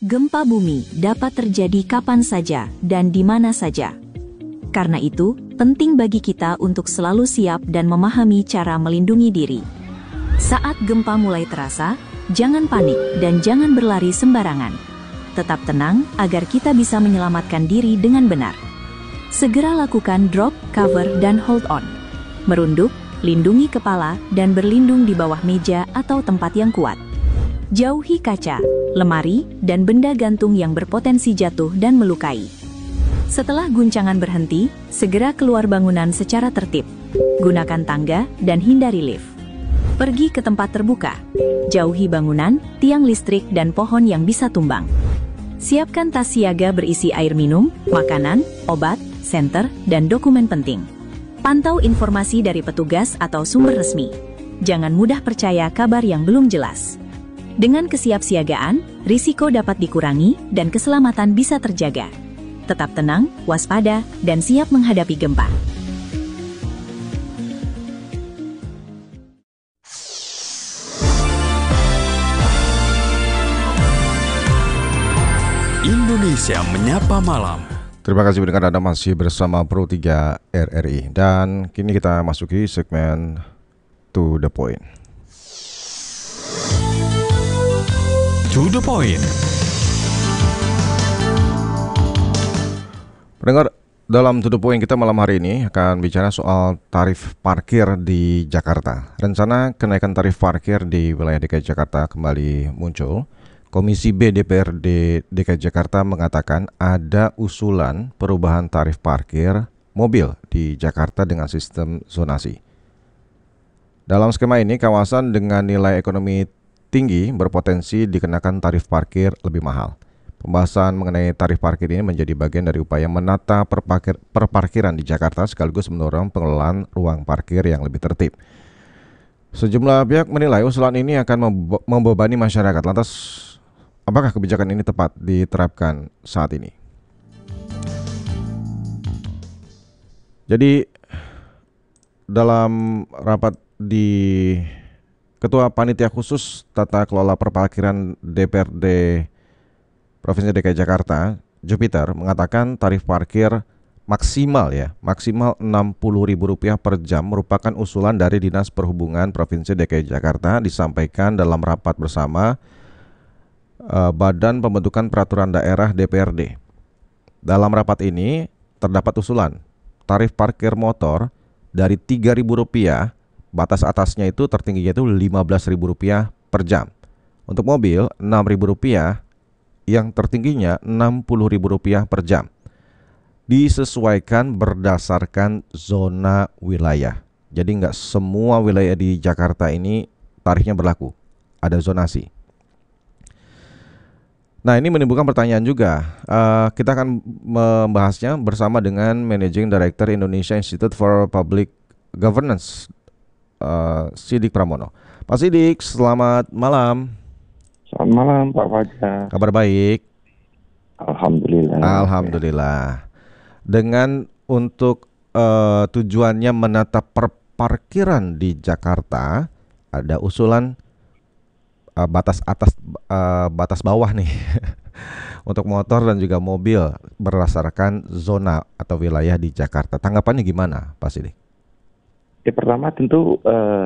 Gempa bumi dapat terjadi kapan saja dan di mana saja. Karena itu, penting bagi kita untuk selalu siap dan memahami cara melindungi diri. Saat gempa mulai terasa, jangan panik dan jangan berlari sembarangan. Tetap tenang agar kita bisa menyelamatkan diri dengan benar. Segera lakukan drop, cover, dan hold on. Merunduk, lindungi kepala, dan berlindung di bawah meja atau tempat yang kuat. Jauhi kaca, lemari, dan benda gantung yang berpotensi jatuh dan melukai. Setelah guncangan berhenti, segera keluar bangunan secara tertib. Gunakan tangga dan hindari lift. Pergi ke tempat terbuka. Jauhi bangunan, tiang listrik, dan pohon yang bisa tumbang. Siapkan tas siaga berisi air minum, makanan, obat, senter, dan dokumen penting. Pantau informasi dari petugas atau sumber resmi. Jangan mudah percaya kabar yang belum jelas. Dengan kesiapsiagaan, risiko dapat dikurangi dan keselamatan bisa terjaga. Tetap tenang, waspada, dan siap menghadapi gempa. Indonesia Menyapa Malam. Terima kasih mendengar, Anda masih bersama Pro 3 RRI. Dan kini kita masuki segmen To The Point. To The Point. Pendengar, dalam To The Point kita malam hari ini akan bicara soal tarif parkir di Jakarta. Rencana kenaikan tarif parkir di wilayah DKI Jakarta kembali muncul. Komisi B DPRD DKI Jakarta mengatakan ada usulan perubahan tarif parkir mobil di Jakarta dengan sistem zonasi. Dalam skema ini, kawasan dengan nilai ekonomi tinggi berpotensi dikenakan tarif parkir lebih mahal. Pembahasan mengenai tarif parkir ini menjadi bagian dari upaya menata perparkiran di Jakarta sekaligus mendorong pengelolaan ruang parkir yang lebih tertib. Sejumlah pihak menilai usulan ini akan membebani masyarakat. Lantas, apakah kebijakan ini tepat diterapkan saat ini? Jadi, dalam rapat di Ketua Panitia Khusus Tata Kelola Perparkiran DPRD Provinsi DKI Jakarta, Jupiter, mengatakan tarif parkir maksimal Rp60.000 per jam merupakan usulan dari Dinas Perhubungan Provinsi DKI Jakarta, disampaikan dalam rapat bersama Badan Pembentukan Peraturan Daerah DPRD. Dalam rapat ini terdapat usulan tarif parkir motor dari Rp3.000, batas atasnya itu tertingginya itu Rp15.000 per jam. Untuk mobil Rp6.000, yang tertingginya Rp60.000 per jam. Disesuaikan berdasarkan zona wilayah. Jadi nggak semua wilayah di Jakarta ini tarifnya berlaku. Ada zonasi. Nah, ini menimbulkan pertanyaan juga. Kita akan membahasnya bersama dengan Managing Director Indonesia Institute for Public Governance, Sidik Pramono. Pak Sidik, selamat malam. Selamat malam Pak Fajar. Kabar baik? Alhamdulillah. Alhamdulillah. Dengan untuk tujuannya menata perparkiran di Jakarta, ada usulan batas atas, batas bawah nih untuk motor dan juga mobil berdasarkan zona atau wilayah di Jakarta. Tanggapannya gimana, Pak Sidik? Ya, pertama tentu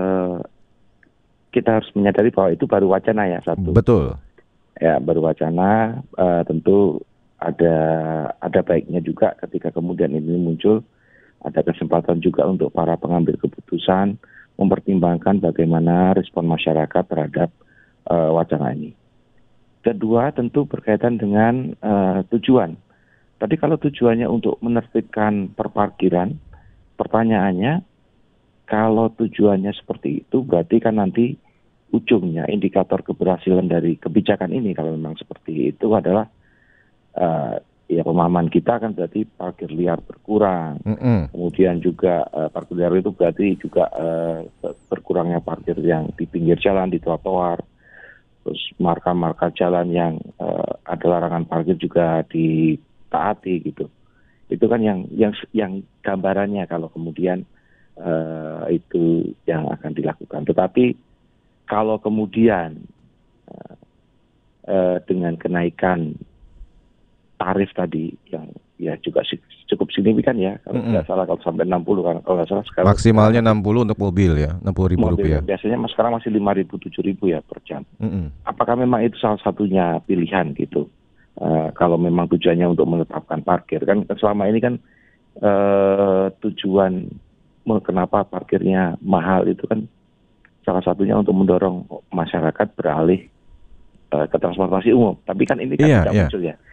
kita harus menyadari bahwa itu baru wacana ya, satu. Betul. Ya, baru wacana. Tentu ada baiknya juga ketika kemudian ini muncul, ada kesempatan juga untuk para pengambil keputusan mempertimbangkan bagaimana respon masyarakat terhadap wacana ini. Kedua, tentu berkaitan dengan tujuan. Tadi kalau tujuannya untuk menertibkan perparkiran, pertanyaannya, kalau tujuannya seperti itu, berarti kan nanti ujungnya indikator keberhasilan dari kebijakan ini, kalau memang seperti itu adalah ya pemahaman kita kan berarti parkir liar berkurang. Kemudian juga parkir liar itu berarti juga berkurangnya parkir yang di pinggir jalan, di trotoar. Terus marka-marka jalan yang ada larangan parkir juga ditaati gitu. Itu kan yang gambarannya kalau kemudian itu yang akan dilakukan. Tetapi kalau kemudian dengan kenaikan tarif tadi yang ya juga cukup signifikan ya, kalau tidak salah kalau sampai 60 kan, kalau nggak salah sekarang Maksimalnya 60 untuk mobil ya, 60.000 rupiah. biasanya sekarang masih 5.000 7.000 ya per jam. Apakah memang itu salah satunya pilihan gitu? Kalau memang tujuannya untuk menetapkan parkir kan selama ini kan tujuan kenapa parkirnya mahal itu kan salah satunya untuk mendorong masyarakat beralih ke transportasi umum. Tapi kan ini kan tidak muncul ya.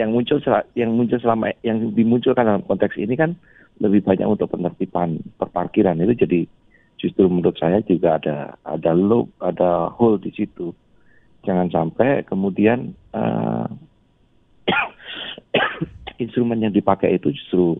Yang dimunculkan dalam konteks ini kan lebih banyak untuk penertiban perparkiran. Itu jadi justru menurut saya juga ada loop, ada hole di situ. Jangan sampai kemudian instrumen yang dipakai itu justru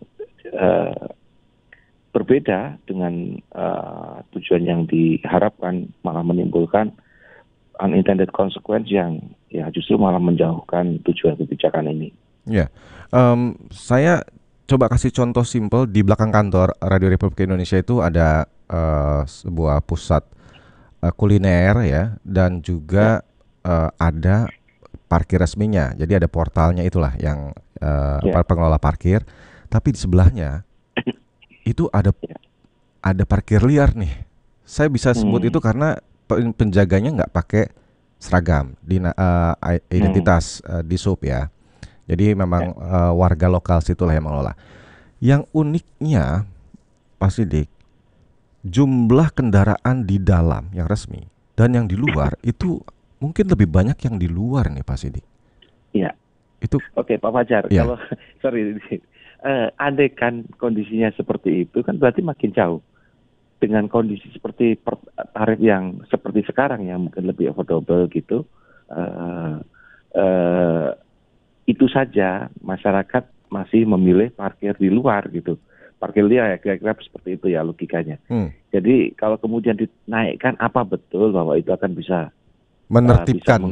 berbeda dengan tujuan yang diharapkan, malah menimbulkan unintended consequence yang ya justru malah menjauhkan tujuan kebijakan ini. Ya, saya coba kasih contoh simpel. Di belakang kantor Radio Republik Indonesia itu ada sebuah pusat kuliner ya, dan juga ada parkir resminya. Jadi ada portalnya itulah yang pengelola parkir. Tapi di sebelahnya itu ada parkir liar nih. Saya bisa sebut itu karena penjaganya nggak pakai seragam di identitas di sub ya. Jadi memang warga lokal situlah yang mengelola. Yang uniknya Pak Sidik, jumlah kendaraan di dalam yang resmi dan yang di luar itu mungkin lebih banyak yang di luar nih Pak Sidik. Iya. Itu Oke Pak Fajar, ya. kalau andai kan kondisinya seperti itu kan berarti makin jauh. Dengan kondisi seperti tarif yang seperti sekarang yang mungkin lebih affordable gitu, itu saja masyarakat masih memilih parkir di luar gitu, parkir liar ya, kira-kira seperti itu ya logikanya. Jadi kalau kemudian dinaikkan, apa betul bahwa itu akan bisa menertibkan,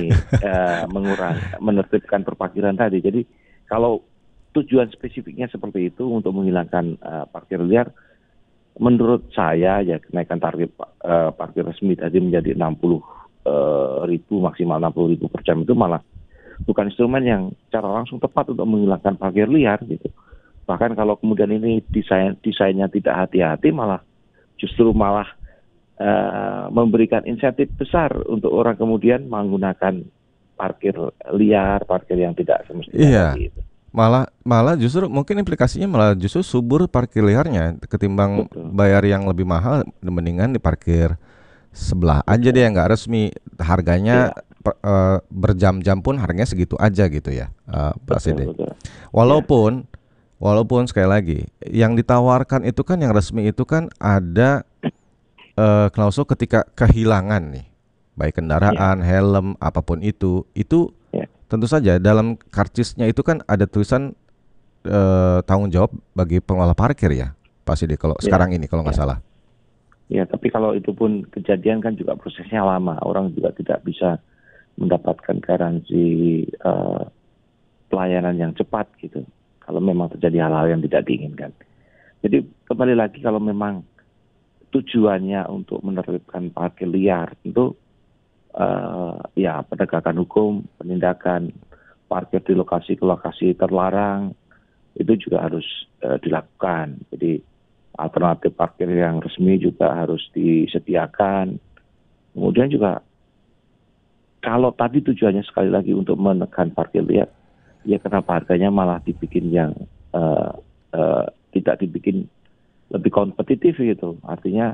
menertibkan perparkiran tadi. Jadi kalau tujuan spesifiknya seperti itu untuk menghilangkan parkir liar, menurut saya ya kenaikan tarif parkir resmi tadi menjadi 60.000 maksimal 60.000 per jam itu malah bukan instrumen yang secara langsung tepat untuk menghilangkan parkir liar gitu. Bahkan kalau kemudian ini desainnya tidak hati-hati, justru memberikan insentif besar untuk orang kemudian menggunakan parkir liar, parkir yang tidak semestinya. Iya. Gitu. Malah justru mungkin implikasinya malah justru subur parkir liarnya ketimbang bayar yang lebih mahal, mendingan di parkir sebelah aja deh yang nggak resmi, harganya berjam-jam pun harganya segitu aja gitu ya, Pak Sidik. Walaupun sekali lagi yang ditawarkan itu kan yang resmi itu kan ada klausul ketika kehilangan nih, baik kendaraan, helm, apapun itu tentu saja dalam karcisnya itu kan ada tulisan tanggung jawab bagi pengelola parkir ya, Pak Sidik, kalau sekarang ini kalau nggak salah. Ya, tapi kalau itu pun kejadian kan juga prosesnya lama, orang juga tidak bisa mendapatkan garansi pelayanan yang cepat gitu, kalau memang terjadi hal-hal yang tidak diinginkan. Jadi kembali lagi, kalau memang tujuannya untuk menertibkan parkir liar, tentu ya penegakan hukum, penindakan parkir di lokasi terlarang itu juga harus dilakukan. Jadi alternatif parkir yang resmi juga harus disediakan. Kemudian juga kalau tadi tujuannya sekali lagi untuk menekan parkir liar, ya kenapa harganya malah dibikin yang tidak dibikin lebih kompetitif gitu. Artinya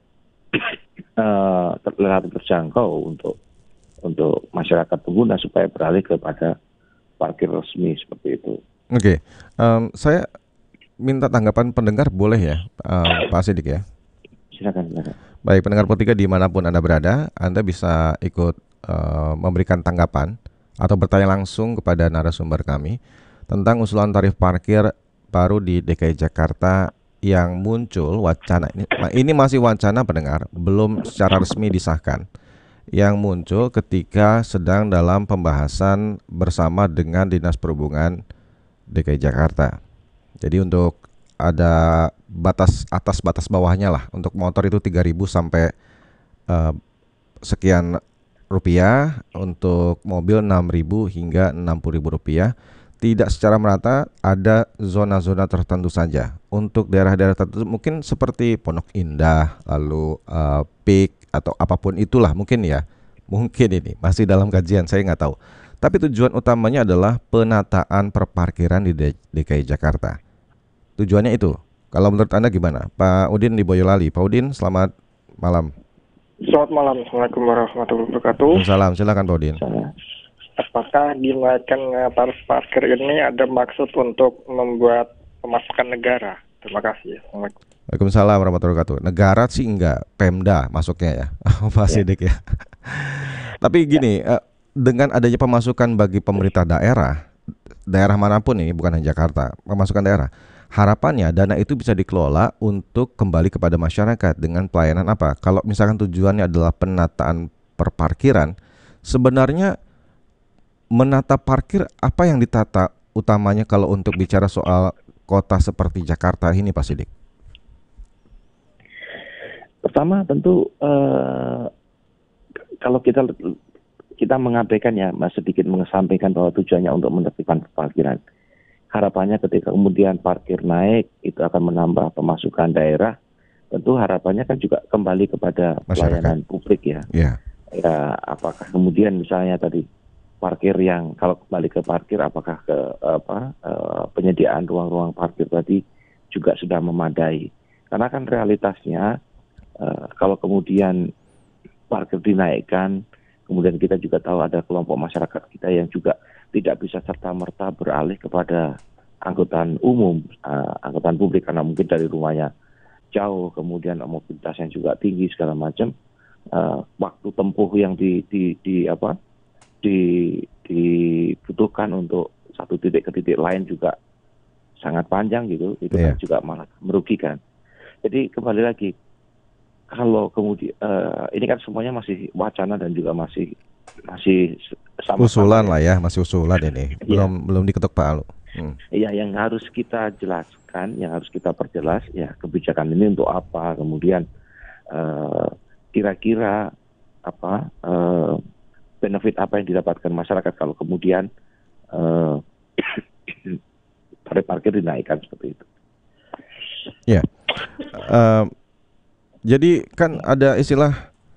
relatif terjangkau untuk masyarakat pengguna supaya beralih kepada parkir resmi seperti itu. Oke. Saya minta tanggapan pendengar boleh ya, Pak Sidik ya? Silakan. Baik, pendengar Pro3 dimanapun Anda berada, Anda bisa ikut memberikan tanggapan atau bertanya langsung kepada narasumber kami tentang usulan tarif parkir baru di DKI Jakarta yang muncul wacana ini masih wacana pendengar, belum secara resmi disahkan, yang muncul ketika sedang dalam pembahasan bersama dengan Dinas Perhubungan DKI Jakarta. Jadi untuk ada batas atas batas bawahnya lah, untuk motor itu 3.000 sampai sekian rupiah, untuk mobil 6.000 hingga 60.000 rupiah. Tidak secara merata, ada zona-zona tertentu saja. Untuk daerah-daerah tertentu mungkin seperti Pondok Indah, lalu Peak atau apapun itulah mungkin ya. Mungkin ini masih dalam kajian, saya nggak tahu. Tapi tujuan utamanya adalah penataan perparkiran di DKI Jakarta. Tujuannya itu. Kalau menurut Anda gimana? Pak Udin di Boyolali. Pak Udin, selamat malam. Selamat malam. Assalamualaikum warahmatullahi wabarakatuh. Salam, silakan Pak Udin. Apakah dinaikkan tarif parkir ini ada maksud untuk membuat pemasukan negara? Terima kasih. Assalamualaikum. Waalaikumsalam warahmatullahi wabarakatuh. Negara sih enggak, Pemda masuknya ya. Pak Sidik ya. Tapi gini, dengan adanya pemasukan bagi pemerintah daerah manapun ini, bukan hanya Jakarta, pemasukan daerah, harapannya dana itu bisa dikelola untuk kembali kepada masyarakat dengan pelayanan apa? Kalau misalkan tujuannya adalah penataan perparkiran, sebenarnya menata parkir apa yang ditata utamanya kalau untuk bicara soal kota seperti Jakarta ini, Pak Sidik? Pertama tentu kalau kita mengabaikan ya, Mas, sedikit mengesampingkan bahwa tujuannya untuk menertibkan parkiran. Harapannya ketika kemudian parkir naik itu akan menambah pemasukan daerah. Tentu harapannya kan juga kembali kepada pelayanan publik ya. Yeah. Ya, apakah kemudian misalnya tadi parkir yang kalau kembali ke parkir apakah ke penyediaan ruang-ruang parkir tadi juga sudah memadai. Karena kan realitasnya kalau kemudian parkir dinaikkan, kemudian kita juga tahu ada kelompok masyarakat kita yang juga tidak bisa serta-merta beralih kepada angkutan umum, angkutan publik karena mungkin dari rumahnya jauh, kemudian mobilitasnya juga tinggi segala macam. Waktu tempuh yang dibutuhkan untuk satu titik ke titik lain juga sangat panjang gitu, itu kan juga malah merugikan. Jadi kembali lagi, kalau kemudian ini kan semuanya masih wacana dan juga masih sama usulan lah ya, masih usulan ini, belum diketok palu. Iya, yang harus kita jelaskan, yang harus kita perjelas ya kebijakan ini untuk apa, kemudian kira-kira apa benefit apa yang didapatkan masyarakat kalau kemudian tarif parkir dinaikkan seperti itu. Ya, jadi kan ada istilah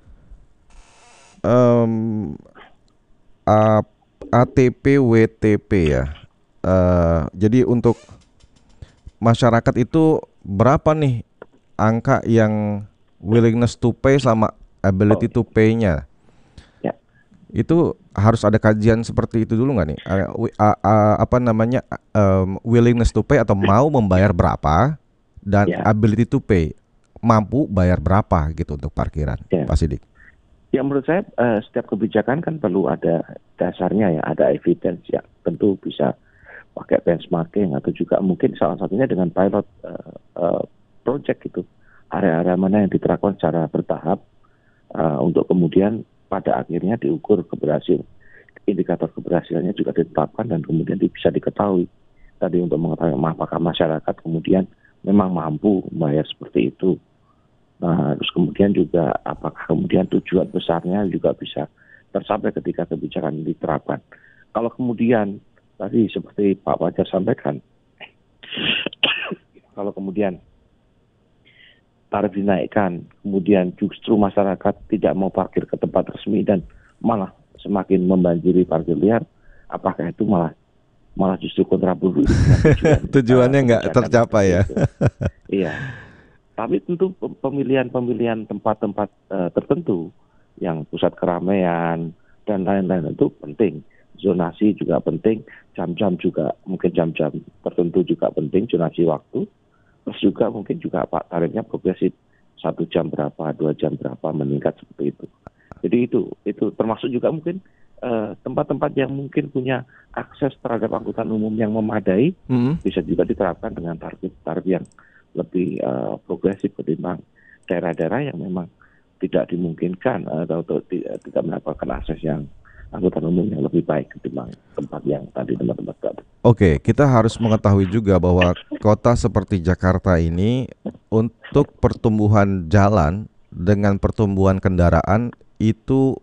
ATP WTP ya. Jadi untuk masyarakat itu berapa nih angka yang willingness to pay sama ability to pay-nya? Itu harus ada kajian seperti itu dulu nggak nih? Willingness to pay atau mau membayar berapa dan ability to pay mampu bayar berapa gitu untuk parkiran, Pak Sidik? Ya menurut saya setiap kebijakan kan perlu ada dasarnya ya, ada evidence ya. Tentu bisa pakai benchmarking atau juga mungkin salah satunya dengan pilot project gitu. Area-area mana yang diterapkan secara bertahap untuk kemudian pada akhirnya diukur keberhasilan, indikator keberhasilannya juga ditetapkan dan kemudian bisa diketahui tadi untuk mengetahui apakah masyarakat kemudian memang mampu membayar seperti itu. Nah, terus kemudian juga apakah kemudian tujuan besarnya juga bisa tercapai ketika kebijakan ini diterapkan. Kalau kemudian tadi seperti Pak Fajar sampaikan, kalau kemudian tarif dinaikkan, kemudian justru masyarakat tidak mau parkir ke tempat resmi dan malah semakin membanjiri parkir liar, apakah itu malah justru kontraproduktif? Tujuannya nggak tercapai ya? Iya. Tapi tentu pemilihan tempat-tempat tertentu yang pusat keramaian dan lain-lain itu penting. Zonasi juga penting, jam-jam juga mungkin jam-jam tertentu juga penting, zonasi waktu. Terus juga mungkin juga Pak tarifnya progresif, 1 jam berapa, 2 jam berapa meningkat seperti itu. Jadi itu termasuk juga mungkin tempat-tempat yang mungkin punya akses terhadap angkutan umum yang memadai bisa juga diterapkan dengan tarif yang lebih progresif ketimbang daerah-daerah yang memang tidak dimungkinkan atau tidak mendapatkan akses yang angkutan umum yang lebih baik ketimbang tempat yang tadi tempat-tempat tadi. Oke, kita harus mengetahui juga bahwa kota seperti Jakarta ini untuk pertumbuhan jalan dengan pertumbuhan kendaraan itu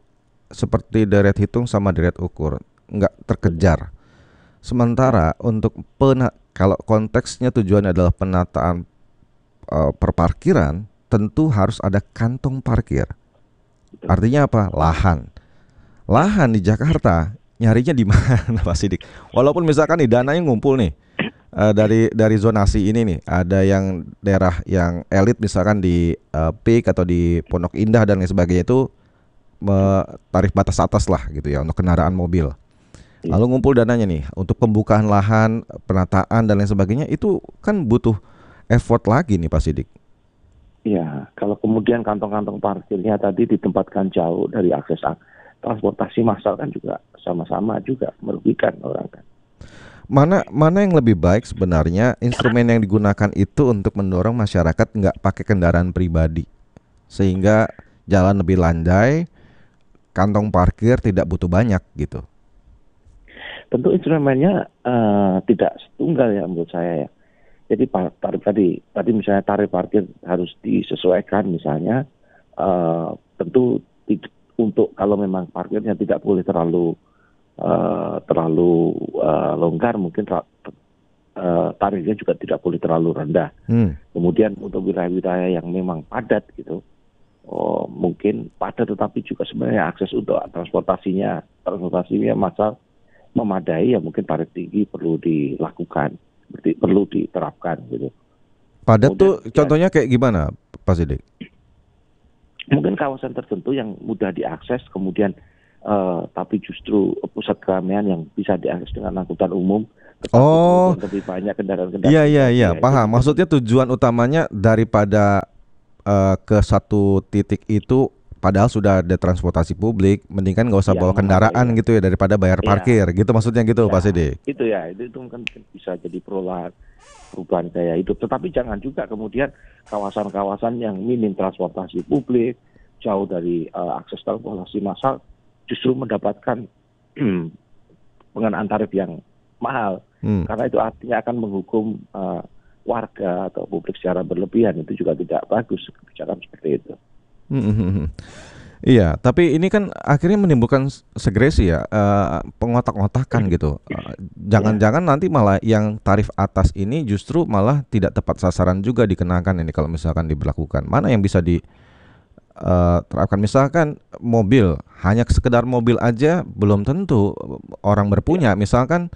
seperti deret hitung sama deret ukur, nggak terkejar. Sementara untuk kalau konteksnya tujuan adalah penataan perparkiran, tentu harus ada kantong parkir. Artinya apa? Lahan di Jakarta nyarinya di mana Pak Sidik? Walaupun misalkan nih dananya ngumpul nih dari zonasi ini nih, ada yang daerah yang elit misalkan di PIK atau di Pondok Indah dan lain sebagainya itu tarif batas atas lah gitu ya untuk kendaraan mobil. Lalu ngumpul dananya nih untuk pembukaan lahan, penataan dan lain sebagainya, itu kan butuh effort lagi nih Pak Sidik. Ya, kalau kemudian kantong-kantong parkirnya tadi ditempatkan jauh dari akses transportasi massal kan juga sama-sama juga merugikan orang kan. Mana yang lebih baik sebenarnya instrumen yang digunakan itu untuk mendorong masyarakat nggak pakai kendaraan pribadi sehingga jalan lebih landai, kantong parkir tidak butuh banyak gitu. Tentu instrumennya tidak tunggal ya menurut saya ya. Jadi tarif tadi misalnya tarif parkir harus disesuaikan misalnya tentu untuk kalau memang parkirnya tidak boleh terlalu longgar, mungkin tarifnya juga tidak boleh terlalu rendah. Kemudian untuk wilayah-wilayah yang memang padat gitu, mungkin padat tetapi juga sebenarnya akses untuk transportasinya massal memadai, ya mungkin tarif tinggi perlu dilakukan, perlu diterapkan gitu. Padat tuh contohnya kayak gimana Pak Sidik? Mungkin kawasan tertentu yang mudah diakses, kemudian tapi justru pusat keramaian yang bisa diakses dengan angkutan umum. Lebih banyak kendaraan-kendaraan. Iya, paham. Maksudnya tujuan utamanya daripada ke satu titik itu, padahal sudah ada transportasi publik, mendingan nggak usah bawa kendaraan gitu ya daripada bayar parkir, gitu maksudnya gitu Pak Sidik. Itu mungkin bisa jadi perubahan gaya hidup. Tetapi jangan juga kemudian kawasan-kawasan yang minim transportasi publik, jauh dari akses transportasi massal, justru mendapatkan pengenaan tarif yang mahal. Karena itu artinya akan menghukum warga atau publik secara berlebihan. Itu juga tidak bagus kebijakan seperti itu. Iya, tapi ini kan akhirnya menimbulkan segresi ya, pengotak-ngotakan gitu. Jangan-jangan nanti malah yang tarif atas ini justru malah tidak tepat sasaran juga dikenakan ini kalau misalkan diberlakukan. Mana yang bisa diterapkan? Misalkan mobil, hanya sekedar mobil aja belum tentu orang berpunya. Misalkan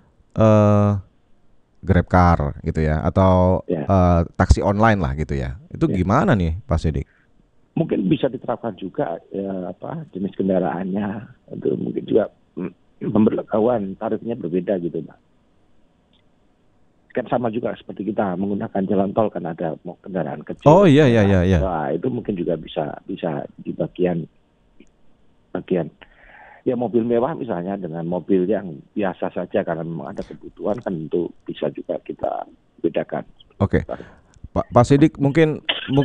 GrabCar gitu ya, atau taksi online lah gitu ya. Itu gimana nih Pak Sidik? Mungkin bisa diterapkan juga jenis kendaraannya, untuk mungkin juga pemberlakuan tarifnya berbeda gitu Pak. Kan sama juga seperti kita menggunakan jalan tol, kan ada kendaraan kecil. Oh iya. Nah, itu mungkin juga bisa di bagian ya mobil mewah misalnya dengan mobil yang biasa saja karena memang ada kebutuhan, kan itu bisa juga kita bedakan. Oke. Pak Sidik, mungkin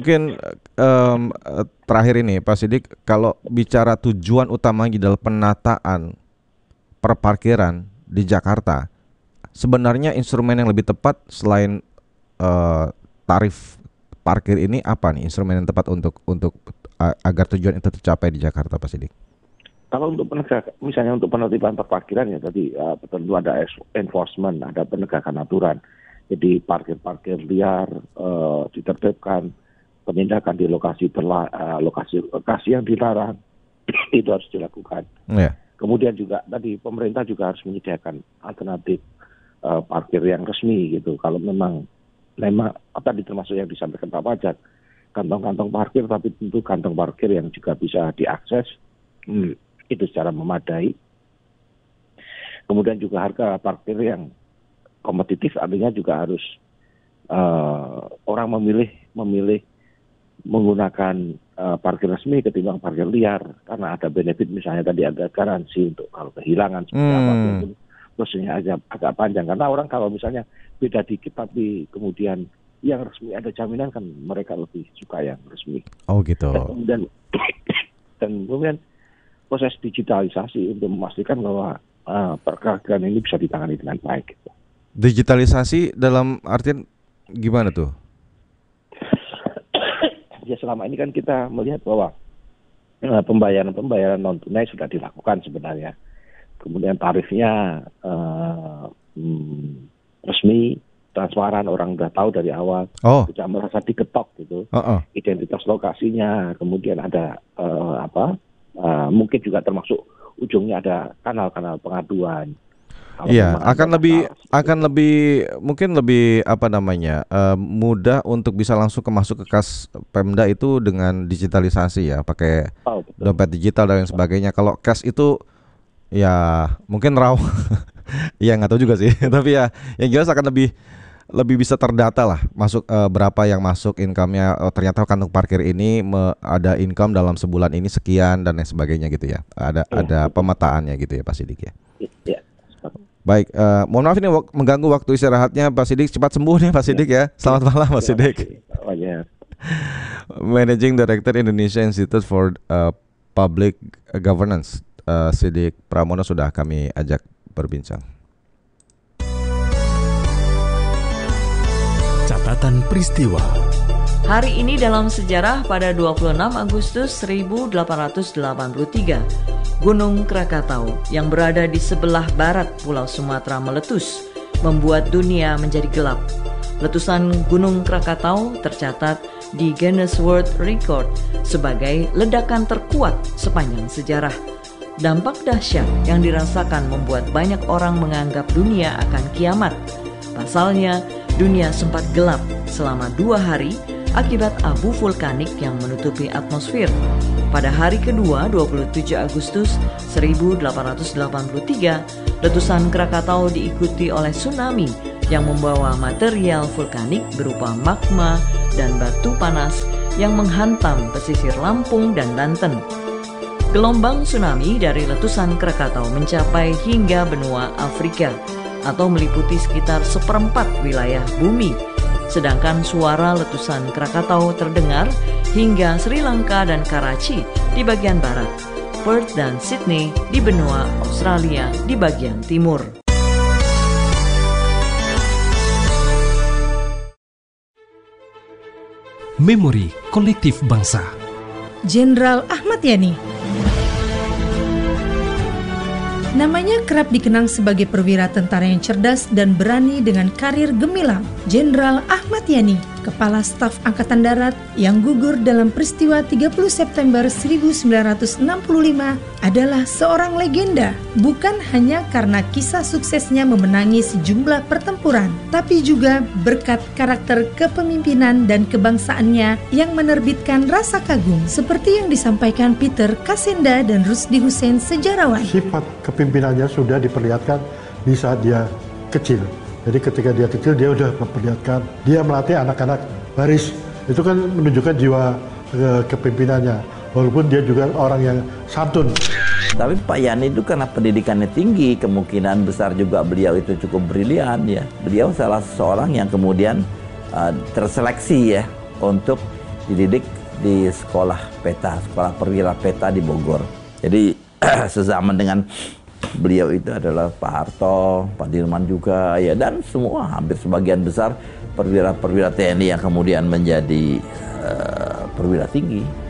terakhir ini Pak Sidik, kalau bicara tujuan utamanya adalah penataan perparkiran di Jakarta, sebenarnya instrumen yang lebih tepat selain tarif parkir ini apa nih instrumen yang tepat untuk agar tujuan itu tercapai di Jakarta Pak Sidik? Kalau untuk misalnya untuk penertiban perparkiran ya tadi tentu ada enforcement, ada penegakan aturan. Jadi parkir liar ditertibkan, penindakan di lokasi yang dilarang itu harus dilakukan. Kemudian juga tadi pemerintah juga harus menyediakan alternatif parkir yang resmi gitu. Kalau memang tadi termasuk yang disampaikan Pak Pajak, kantong-kantong parkir, tapi tentu kantong parkir yang juga bisa diakses itu secara memadai. Kemudian juga harga parkir yang kompetitif, artinya juga harus orang memilih menggunakan parkir resmi ketimbang parkir liar, karena ada benefit, misalnya tadi ada garansi untuk kalau kehilangan seperti apa itu prosesnya agak panjang, karena orang kalau misalnya beda dikit tapi kemudian yang resmi ada jaminan, kan mereka lebih suka yang resmi. Oh gitu. Dan kemudian proses digitalisasi untuk memastikan bahwa pergerakan ini bisa ditangani dengan baik gitu. Digitalisasi dalam artian gimana tuh? Ya selama ini kan kita melihat bahwa pembayaran non tunai sudah dilakukan sebenarnya. Kemudian tarifnya resmi, transparan, orang udah tahu dari awal, tidak merasa diketok gitu. Identitas lokasinya, kemudian ada mungkin juga termasuk ujungnya ada kanal-kanal pengaduan. Iya, akan lebih mudah untuk bisa langsung masuk ke kas Pemda itu dengan digitalisasi ya, pakai dompet digital dan lain sebagainya. Kalau cash itu ya mungkin raw, ya nggak tahu juga sih. Tapi ya yang jelas akan lebih bisa terdata lah, masuk berapa yang masuk income-nya. Ternyata kantong parkir ini ada income dalam sebulan ini sekian dan lain sebagainya gitu ya. Ada pemetaannya gitu ya Pak Sidik ya. Iya. Baik, mohon maaf ini mengganggu waktu istirahatnya Pak Sidik. Cepat sembuh nih Pak Sidik ya. Selamat malam Pak Sidik. Managing Director Indonesia Institute for Public Governance, Sidik Pramono sudah kami ajak berbincang. Catatan peristiwa. Hari ini dalam sejarah pada 26 Agustus 1883, Gunung Krakatau yang berada di sebelah barat Pulau Sumatera meletus, membuat dunia menjadi gelap. Letusan Gunung Krakatau tercatat di Guinness World Record sebagai ledakan terkuat sepanjang sejarah. Dampak dahsyat yang dirasakan membuat banyak orang menganggap dunia akan kiamat. Pasalnya, dunia sempat gelap selama 2 hari akibat abu vulkanik yang menutupi atmosfer. Pada hari kedua 27 Agustus 1883, letusan Krakatau diikuti oleh tsunami yang membawa material vulkanik berupa magma dan batu panas yang menghantam pesisir Lampung dan Banten. Gelombang tsunami dari letusan Krakatau mencapai hingga benua Afrika atau meliputi sekitar 1/4 wilayah bumi. Sedangkan suara letusan Krakatau terdengar hingga Sri Lanka dan Karachi di bagian barat, Perth dan Sydney di benua Australia di bagian timur. Memori Kolektif Bangsa. Jenderal Ahmad Yani. Namanya kerap dikenang sebagai perwira tentara yang cerdas dan berani dengan karir gemilang. Jenderal Ahmad Yani, Kepala Staf Angkatan Darat yang gugur dalam peristiwa 30 September 1965 adalah seorang legenda, bukan hanya karena kisah suksesnya memenangi sejumlah pertempuran, tapi juga berkat karakter kepemimpinan dan kebangsaannya yang menerbitkan rasa kagum, seperti yang disampaikan Peter Kasenda dan Rusdi Hussein, sejarawan. Sifat kepimpinannya sudah diperlihatkan di saat dia kecil. Jadi ketika dia kecil dia sudah memperlihatkan, dia melatih anak-anak baris. Itu kan menunjukkan jiwa kepimpinannya. Walaupun dia juga orang yang santun. Tapi Pak Yani itu karena pendidikannya tinggi, kemungkinan besar juga beliau itu cukup brilian ya. Beliau salah seorang yang kemudian terseleksi ya untuk dididik di sekolah PETA, sekolah perwira PETA di Bogor. Jadi sezaman dengan beliau itu adalah Pak Harto, Pak Dirman juga ya, dan semua hampir sebagian besar perwira-perwira TNI yang kemudian menjadi perwira tinggi.